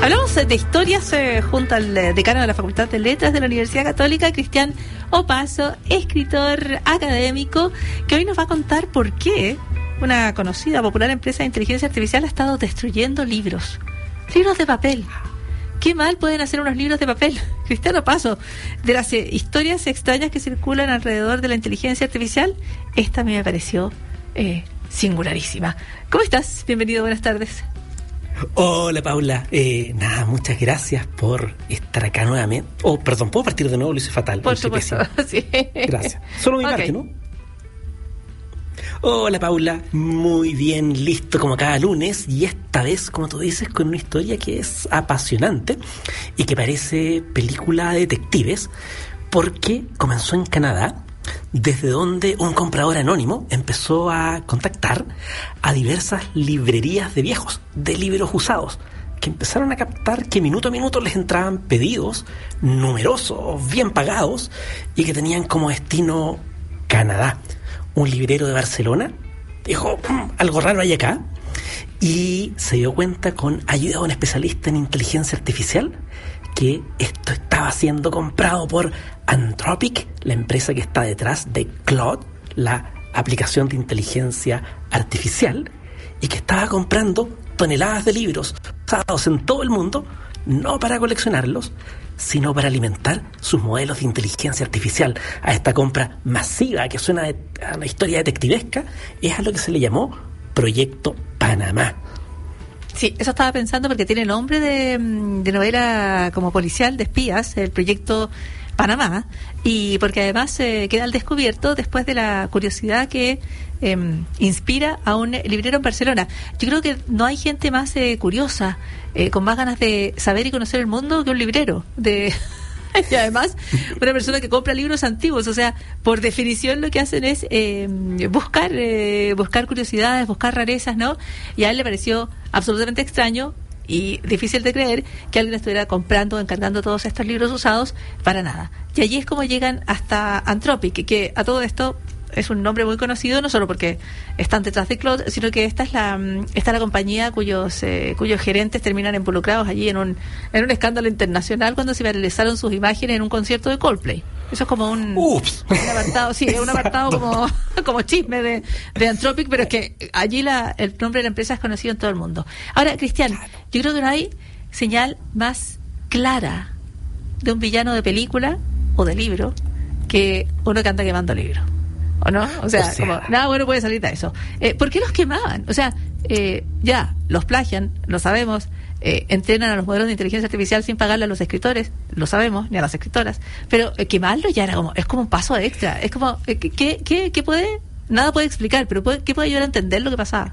Hablamos de historias junto al decano de la Facultad de Letras de la Universidad Católica, Cristian Opazo, escritor académico, que hoy nos va a contar por qué una conocida, popular empresa de inteligencia artificial ha estado destruyendo libros de papel. ¿Qué mal pueden hacer unos libros de papel? Cristian Opazo, de las historias extrañas que circulan alrededor de la inteligencia artificial, esta a mí me pareció singularísima. ¿Cómo estás? Bienvenido, buenas tardes. Hola, Paula. Muchas gracias por estar acá nuevamente. Perdón, ¿puedo partir de nuevo? Lo hice fatal. Por supuesto, sí. Gracias. Solo mi parte, ¿no? Hola, Paula. Muy bien, listo como cada lunes. Y esta vez, como tú dices, con una historia que es apasionante y que parece película de detectives, porque comenzó en Canadá, desde donde un comprador anónimo empezó a contactar a diversas librerías de viejos, de libros usados, que empezaron a captar que minuto a minuto les entraban pedidos numerosos, bien pagados, y que tenían como destino Canadá. Un librero de Barcelona dijo, algo raro hay acá, y se dio cuenta, con ayuda de un especialista en inteligencia artificial, que esto estaba siendo comprado por Anthropic, la empresa que está detrás de Claude, la aplicación de inteligencia artificial, y que estaba comprando toneladas de libros usados en todo el mundo, no para coleccionarlos, sino para alimentar sus modelos de inteligencia artificial. A esta compra masiva, que suena a una historia detectivesca, es a lo que se le llamó Proyecto Panamá. Sí, eso estaba pensando porque tiene nombre de novela como policial, de espías, el Proyecto Panamá, y porque además queda al descubierto después de la curiosidad que inspira a un librero en Barcelona. Yo creo que no hay gente más curiosa, con más ganas de saber y conocer el mundo que un librero. Y además, una persona que compra libros antiguos, o sea, por definición lo que hacen es buscar curiosidades, buscar rarezas, ¿no? Y a él le pareció absolutamente extraño y difícil de creer que alguien estuviera comprando o encargando todos estos libros usados para nada. Y allí es como llegan hasta Anthropic, que a todo esto es un nombre muy conocido, no solo porque están detrás de Claude, sino que esta es la compañía cuyos gerentes terminan involucrados allí en un escándalo internacional cuando se viralizaron sus imágenes en un concierto de Coldplay. Eso es como un apartado, sí, es un apartado como chisme de Anthropic, pero es que allí el nombre de la empresa es conocido en todo el mundo. Ahora, Cristian, yo creo que no hay señal más clara de un villano de película o de libro que uno que anda quemando libros. ¿O no? O sea, como nada bueno puede salir de eso. ¿Por qué los quemaban? O sea, ya, los plagian, lo sabemos, entrenan a los modelos de inteligencia artificial sin pagarle a los escritores, lo sabemos, ni a las escritoras, pero quemarlo ya es como un paso extra, es como, ¿qué puede? Nada puede explicar, pero ¿qué puede ayudar a entender lo que pasaba?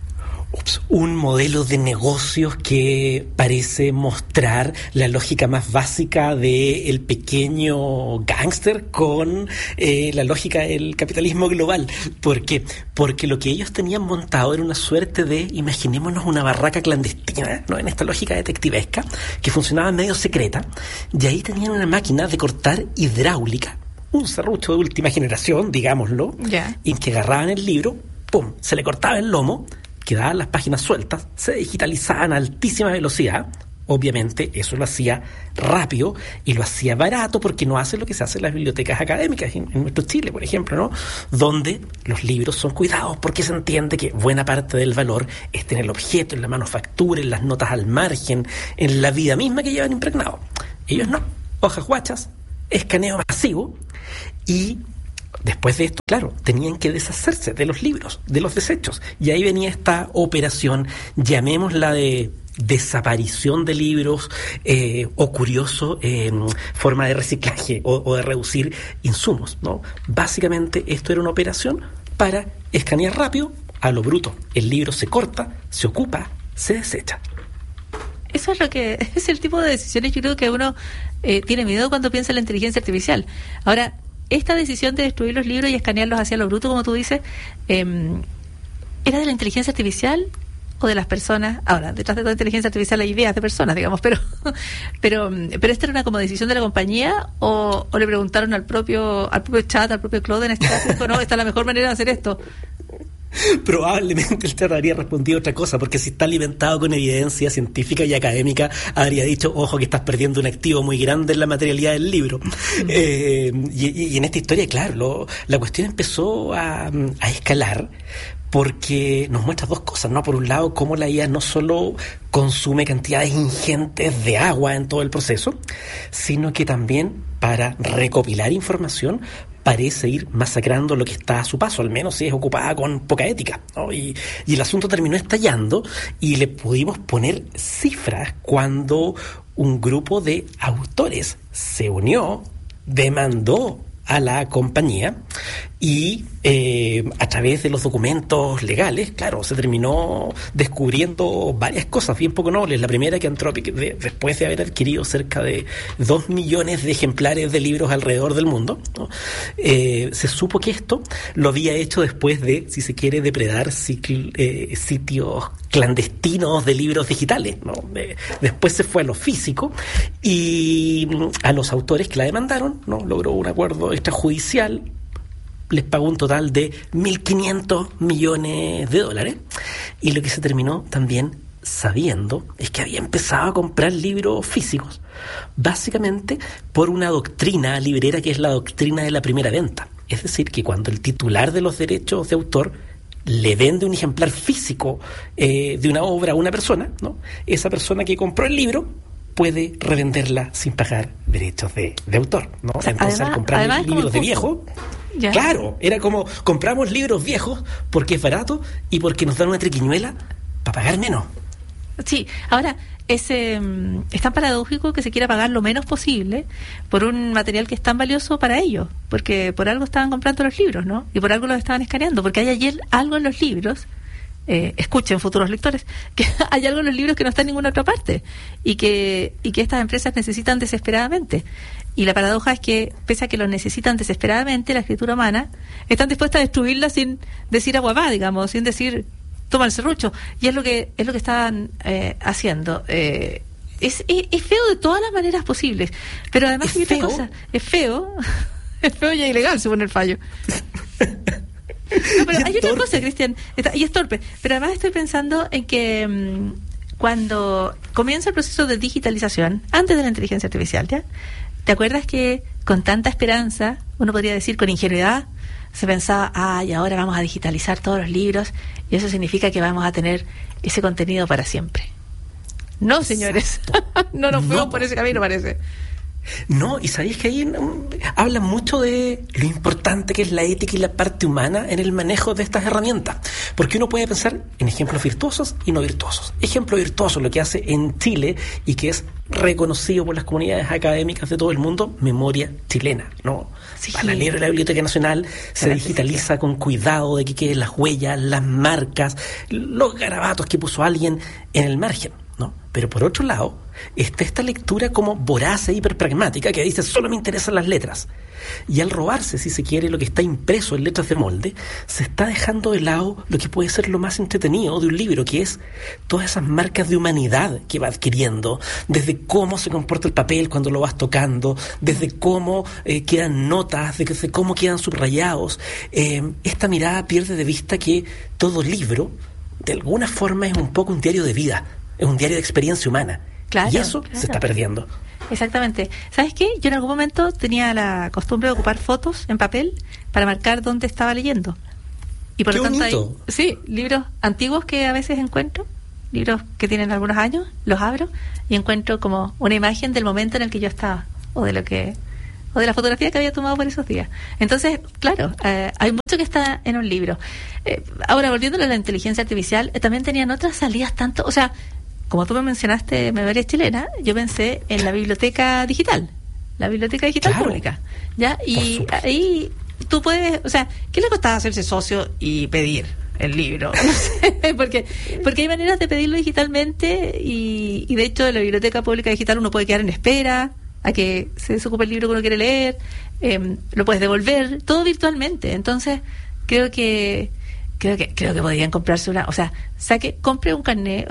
Un modelo de negocios que parece mostrar la lógica más básica del pequeño gángster con la lógica del capitalismo global. ¿Por qué? Porque lo que ellos tenían montado era una suerte de, imaginémonos, una barraca clandestina, ¿no? En esta lógica detectivesca, que funcionaba medio secreta, y ahí tenían una máquina de cortar hidráulica, un serrucho de última generación, digámoslo, en que agarraban el libro, ¡pum!, se le cortaba el lomo, quedaban las páginas sueltas, se digitalizaban a altísima velocidad. Obviamente eso lo hacía rápido y lo hacía barato, porque no hace lo que se hace en las bibliotecas académicas en nuestro Chile, por ejemplo, ¿no? Donde los libros son cuidados, porque se entiende que buena parte del valor está en el objeto, en la manufactura, en las notas al margen, en la vida misma que llevan impregnado. Ellos no, hojas guachas, escaneo masivo, y después de esto, claro, tenían que deshacerse de los libros, de los desechos. Y ahí venía esta operación, llamémosla de desaparición de libros, o curioso, forma de reciclaje o de reducir insumos, ¿no? Básicamente esto era una operación para escanear rápido, a lo bruto. El libro se corta, se ocupa, se desecha. Eso es lo que es el tipo de decisiones, yo creo que uno tiene miedo cuando piensa en la inteligencia artificial. Ahora, esta decisión de destruir los libros y escanearlos hacia lo bruto, como tú dices, ¿era de la inteligencia artificial o de las personas? Ahora, detrás de toda inteligencia artificial hay ideas de personas, digamos, pero ¿esta era una como decisión de la compañía o le preguntaron al propio chat, al propio Claude en este caso, dijo, no, esta es la mejor manera de hacer esto? Probablemente él te habría respondido otra cosa, porque si está alimentado con evidencia científica y académica, habría dicho, ojo, que estás perdiendo un activo muy grande en la materialidad del libro. Y en esta historia, claro, la cuestión empezó a escalar, porque nos muestra dos cosas, ¿no? Por un lado, cómo la IA no solo consume cantidades ingentes de agua en todo el proceso, sino que también, para recopilar información, parece ir masacrando lo que está a su paso, al menos si es ocupada con poca ética, ¿no? Y el asunto terminó estallando y le pudimos poner cifras cuando un grupo de autores se unió, demandó a la compañía y a través de los documentos legales, claro, se terminó descubriendo varias cosas bien poco nobles. La primera, que Anthropic, después de haber adquirido cerca de 2 millones de ejemplares de libros alrededor del mundo, ¿no? Se supo que esto lo había hecho después de, si se quiere, depredar sitios clandestinos de libros digitales, ¿no? Después se fue a lo físico y a los autores que la demandaron, ¿no? Logró un acuerdo extrajudicial, les pagó un total de 1.500 millones de dólares, y lo que se terminó también sabiendo es que había empezado a comprar libros físicos, básicamente por una doctrina librera que es la doctrina de la primera venta. Es decir, que cuando el titular de los derechos de autor le vende un ejemplar físico de una obra a una persona, ¿no? Esa persona que compró el libro puede revenderla sin pagar derechos de autor, ¿no? O sea, entonces, al comprar libros de viejo, ya. Claro, era como compramos libros viejos porque es barato y porque nos dan una triquiñuela para pagar menos. Sí, ahora es tan paradójico que se quiera pagar lo menos posible por un material que es tan valioso para ellos, porque por algo estaban comprando los libros, ¿no? Y por algo los estaban escaneando, porque hay ayer algo en los libros, escuchen futuros lectores, que hay algo en los libros que no está en ninguna otra parte y que estas empresas necesitan desesperadamente. Y la paradoja es que, pese a que lo necesitan desesperadamente, la escritura humana están dispuestas a destruirla sin decir aguapá, digamos, sin decir toma el serrucho. Y es lo que estaban haciendo. Es feo de todas las maneras posibles, pero además hay otra cosa, es feo y ilegal según el fallo. No, pero hay otra cosa, Cristian, y es torpe, pero además estoy pensando en que cuando comienza el proceso de digitalización, antes de la inteligencia artificial, ¿ya? ¿Te acuerdas que con tanta esperanza, uno podría decir con ingenuidad, se pensaba, y ahora vamos a digitalizar todos los libros y eso significa que vamos a tener ese contenido para siempre? No, señores, no nos fuimos por ese camino, parece. No, y sabéis que ahí hablan mucho de lo importante que es la ética y la parte humana en el manejo de estas herramientas, porque uno puede pensar en ejemplos virtuosos y no virtuosos. Ejemplo virtuoso, lo que hace en Chile y que es reconocido por las comunidades académicas de todo el mundo, Memoria Chilena, ¿no? Sí. Para leer la Biblioteca Nacional se digitaliza con cuidado de que queden las huellas, las marcas, los garabatos que puso alguien en el margen, ¿no? Pero por otro lado está esta lectura como voraz e hiperpragmática que dice solo me interesan las letras, y al robarse, si se quiere, lo que está impreso en letras de molde, se está dejando de lado lo que puede ser lo más entretenido de un libro, que es todas esas marcas de humanidad que va adquiriendo, desde cómo se comporta el papel cuando lo vas tocando, desde cómo quedan notas, desde cómo quedan subrayados. Esta mirada pierde de vista que todo libro de alguna forma es un poco un diario de vida, es un diario de experiencia humana. Claro, y eso se está perdiendo. Exactamente. ¿Sabes qué? Yo en algún momento tenía la costumbre de ocupar fotos en papel para marcar dónde estaba leyendo. Y por lo tanto bonito. Sí, libros antiguos que a veces encuentro, libros que tienen algunos años, los abro y encuentro como una imagen del momento en el que yo estaba o de la fotografía que había tomado por esos días. Entonces, claro, hay mucho que está en un libro. Ahora, volviendo a la inteligencia artificial, también tenían otras salidas tanto, o sea, como tú me mencionaste Memoria Chilena, yo pensé en la biblioteca digital claro. Pública, ¿ya? Y ahí tú puedes, o sea, ¿qué le costaba hacerse socio y pedir el libro? No sé, porque hay maneras de pedirlo digitalmente y de hecho en la biblioteca pública digital uno puede quedar en espera a que se desocupe el libro que uno quiere leer, lo puedes devolver, todo virtualmente. Entonces, creo que podrían comprarse compre un carnet,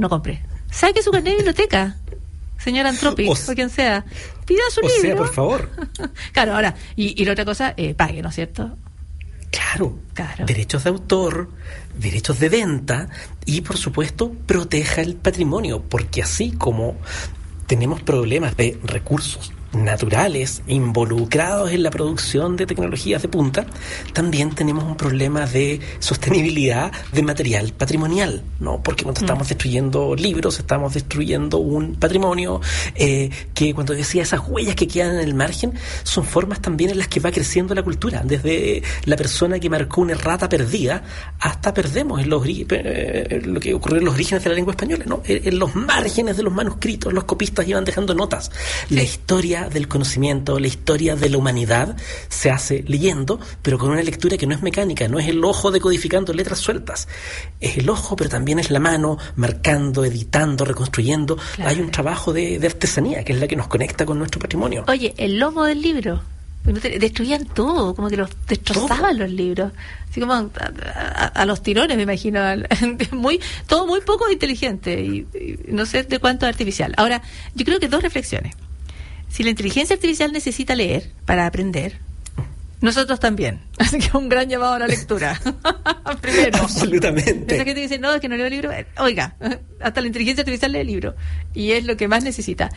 saque su carnet de biblioteca, señor Anthropic, o quien sea, pida su libro. Por favor. Claro, ahora, y la otra cosa, pague, ¿no es cierto? Claro. Derechos de autor, derechos de venta y, por supuesto, proteja el patrimonio, porque así como tenemos problemas de recursos naturales involucrados en la producción de tecnologías de punta, también tenemos un problema de sostenibilidad de material patrimonial, ¿no? Porque cuando estamos destruyendo libros, estamos destruyendo un patrimonio que, cuando decía esas huellas que quedan en el margen, son formas también en las que va creciendo la cultura, desde la persona que marcó una errata perdida hasta perdemos lo que ocurrió en los orígenes de la lengua española, ¿no? En los márgenes de los manuscritos, los copistas iban dejando notas. La historia del conocimiento, la historia de la humanidad se hace leyendo, pero con una lectura que no es mecánica, no es el ojo decodificando letras sueltas, es el ojo, pero también es la mano marcando, editando, reconstruyendo. Claro. Hay un trabajo de artesanía que es la que nos conecta con nuestro patrimonio. Oye, el lomo del libro, destruían todo, como que los destrozaban los libros, así como a los tirones, me imagino. Todo muy poco inteligente y no sé de cuánto artificial. Ahora, yo creo que dos reflexiones. Si la inteligencia artificial necesita leer para aprender, nosotros también. Así que un gran llamado a la lectura. Primero. Absolutamente. Esa gente dice, no, es que no leo libro. Oiga, hasta la inteligencia artificial lee el libro. Y es lo que más necesita.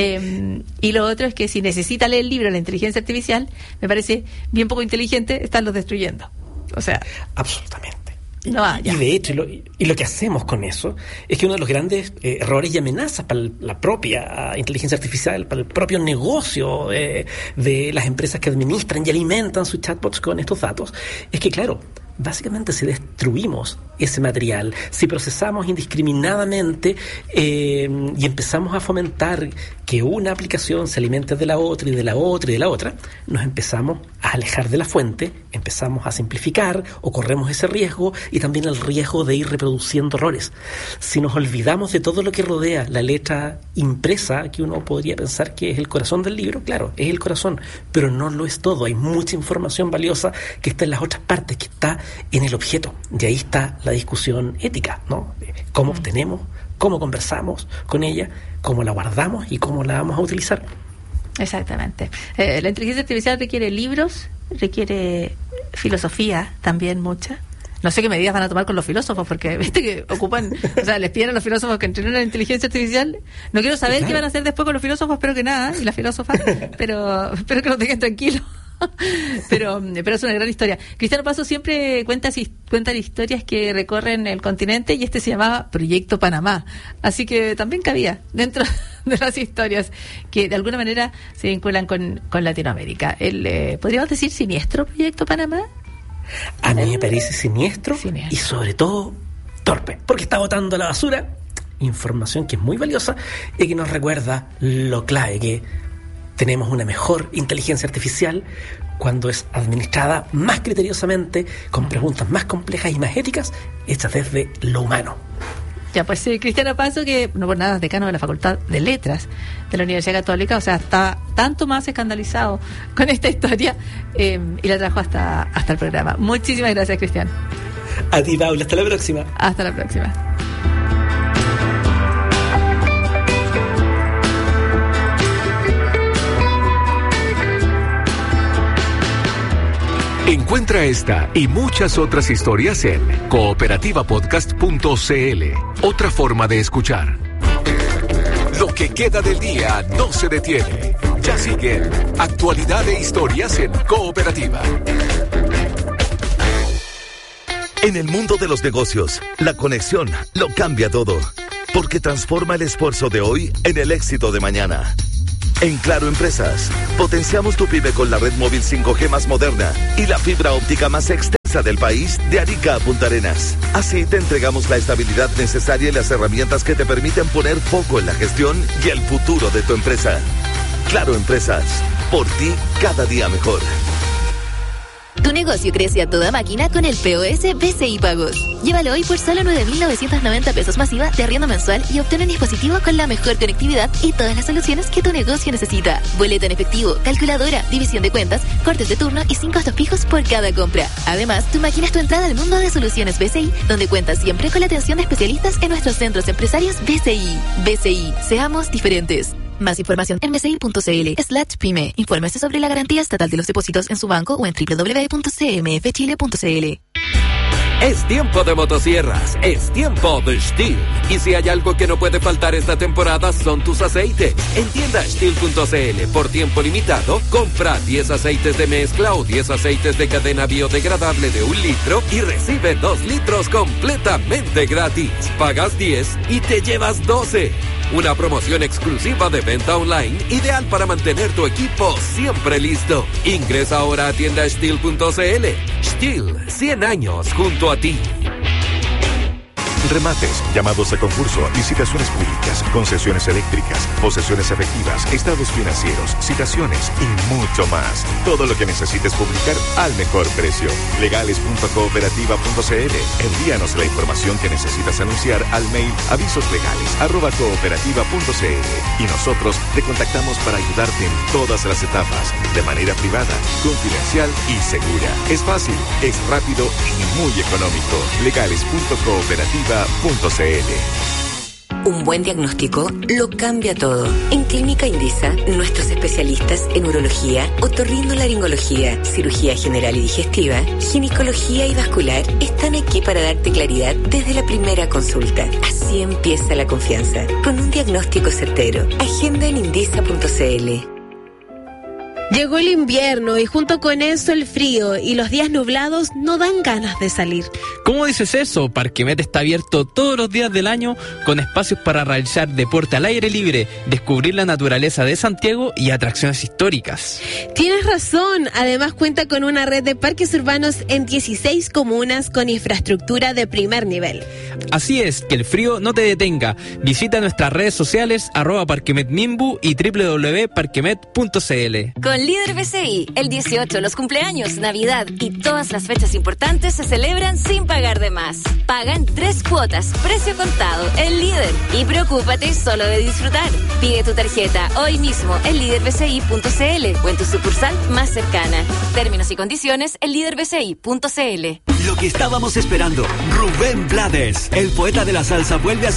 Y lo otro es que si necesita leer el libro la inteligencia artificial, me parece bien poco inteligente estarlos destruyendo. O sea... Absolutamente. No, y de hecho, lo que hacemos con eso es que uno de los grandes errores y amenazas para la propia inteligencia artificial, para el propio negocio de las empresas que administran y alimentan sus chatbots con estos datos, es que, claro, básicamente si destruimos ese material, si procesamos indiscriminadamente y empezamos a fomentar que una aplicación se alimente de la otra y de la otra y de la otra, nos empezamos a alejar de la fuente, empezamos a simplificar o corremos ese riesgo y también el riesgo de ir reproduciendo errores. Si nos olvidamos de todo lo que rodea la letra impresa, que uno podría pensar que es el corazón del libro, claro, es el corazón, pero no lo es todo. Hay mucha información valiosa que está en las otras partes, que está en el objeto. Y ahí está la discusión ética, ¿no? Cómo obtenemos, cómo conversamos con ella, cómo la guardamos y cómo la vamos a utilizar. Exactamente. La inteligencia artificial requiere libros, requiere filosofía también mucha. No sé qué medidas van a tomar con los filósofos, porque viste que ocupan, o sea, les piden a los filósofos que entrenen la inteligencia artificial. No quiero saber qué van a hacer después con los filósofos, espero que nada, y las filósofas, pero espero que los dejen tranquilos. Pero es una gran historia. Cristiano Paso siempre cuenta historias que recorren el continente, y este se llamaba Proyecto Panamá, así que también cabía dentro de las historias que de alguna manera se vinculan con Latinoamérica. ¿Podríamos decir siniestro Proyecto Panamá? A mí me parece siniestro y sobre todo torpe, porque está botando a la basura información que es muy valiosa y que nos recuerda lo clave, que tenemos una mejor inteligencia artificial cuando es administrada más criteriosamente, con preguntas más complejas y más éticas, hechas desde lo humano. Ya, pues Cristiano Paso, que no por nada es decano de la Facultad de Letras de la Universidad Católica, o sea, está tanto más escandalizado con esta historia y la trajo hasta el programa. Muchísimas gracias, Cristian. A ti, Paula, hasta la próxima. Hasta la próxima. Encuentra esta y muchas otras historias en cooperativapodcast.cl. Otra forma de escuchar. Lo que queda del día no se detiene. Ya siguen actualidad e historias en Cooperativa. En el mundo de los negocios, la conexión lo cambia todo, porque transforma el esfuerzo de hoy en el éxito de mañana. En Claro Empresas, potenciamos tu pyme con la red móvil 5G más moderna y la fibra óptica más extensa del país, de Arica a Punta Arenas. Así te entregamos la estabilidad necesaria y las herramientas que te permiten poner foco en la gestión y el futuro de tu empresa. Claro Empresas, por ti cada día mejor. Tu negocio crece a toda máquina con el POS BCI Pagos. Llévalo hoy por solo 9.990 pesos masiva de arriendo mensual y obtén un dispositivo con la mejor conectividad y todas las soluciones que tu negocio necesita. Boleto en efectivo, calculadora, división de cuentas, cortes de turno y 5 costos fijos por cada compra. Además, tu máquina es tu entrada al mundo de soluciones BCI, donde cuentas siempre con la atención de especialistas en nuestros centros empresarios BCI. BCI, seamos diferentes. Más información en bci.cl/pyme. Infórmese sobre la garantía estatal de los depósitos en su banco o en www.cmfchile.cl. Es tiempo de motosierras, es tiempo de Stihl. Y si hay algo que no puede faltar esta temporada son tus aceites. En tienda Stihl.cl, por tiempo limitado, compra 10 aceites de mezcla o 10 aceites de cadena biodegradable de 1 litro y recibe 2 litros completamente gratis. Pagas 10 y te llevas 12. Una promoción exclusiva de venta online, ideal para mantener tu equipo siempre listo. Ingresa ahora a tienda Stihl.cl. Stihl, 100 años junto a ti. Remates, llamados a concurso, licitaciones públicas, concesiones eléctricas, posesiones efectivas, estados financieros, citaciones y mucho más. Todo lo que necesites publicar al mejor precio. Legales.cooperativa.cl. Envíanos la información que necesitas anunciar al mail avisoslegales@cooperativa.cl y nosotros te contactamos para ayudarte en todas las etapas, de manera privada, confidencial y segura. Es fácil, es rápido y muy económico. Legales.cooperativa.cl. Un buen diagnóstico lo cambia todo. En Clínica Indisa, nuestros especialistas en urología, otorrinolaringología, cirugía general y digestiva, ginecología y vascular están aquí para darte claridad desde la primera consulta. Así empieza la confianza, con un diagnóstico certero. Agenda en indisa.cl. Llegó el invierno y junto con eso el frío y los días nublados no dan ganas de salir. ¿Cómo dices eso? Parquemet está abierto todos los días del año con espacios para realizar deporte al aire libre, descubrir la naturaleza de Santiago y atracciones históricas. Tienes razón, además cuenta con una red de parques urbanos en 16 comunas con infraestructura de primer nivel. Así es, que el frío no te detenga. Visita nuestras redes sociales @parquemetmimbu y www.parquemet.cl. Con Líder BCI, el 18, los cumpleaños, Navidad y todas las fechas importantes se celebran sin pagar de más. Paga en 3 cuotas, precio contado, el Líder. Y preocúpate solo de disfrutar. Pide tu tarjeta hoy mismo en liderbci.cl o en tu sucursal más cercana. Términos y condiciones en liderbci.cl. Lo que estábamos esperando, Rubén Blades, el poeta de la salsa, vuelve a